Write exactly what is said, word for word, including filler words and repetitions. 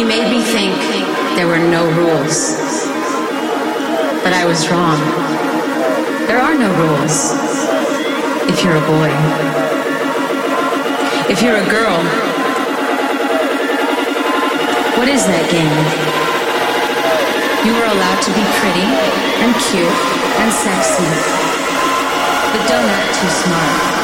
He made me think there were no rules. But I was wrong. There are no rules if you're a boy. If you're a girl, what is that game? You are allowed to be pretty and cute and sexy, but don't act too smart.